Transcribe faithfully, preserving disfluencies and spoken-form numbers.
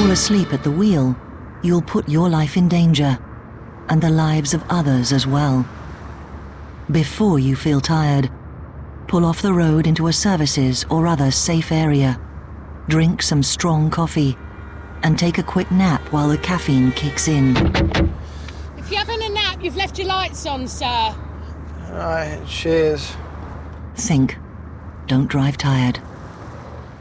fall asleep at the wheel, you'll put your life in danger, and the lives of others as well. Before you feel tired, pull off the road into a services or other safe area, drink some strong coffee, and take a quick nap while the caffeine kicks in. If you're having a nap, you've left your lights on, sir. All right, cheers. Think. Don't drive tired.